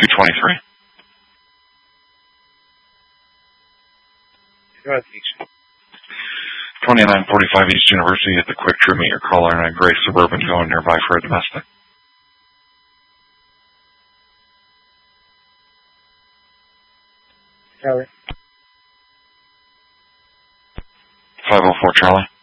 223. Northeast. 2945 East University at the Quick Trip. Meet your caller in a gray Suburban going nearby for a domestic. Charlie. 504 Charlie.